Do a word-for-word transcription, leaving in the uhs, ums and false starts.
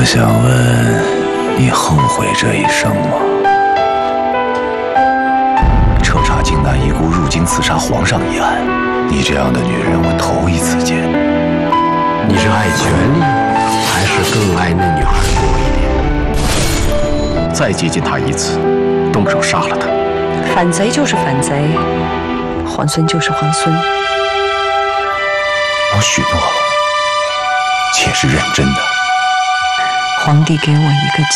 我想问，你后悔这一生吗？彻查靖难遗孤入京刺杀皇上一案，你这样的女人我头一次见。 你是爱权力，还是更爱那女孩多一点？ 再接近她一次，动手杀了她。 反贼就是反贼，皇孙就是皇孙。 我许诺了，且是认真的。 皇帝给我一个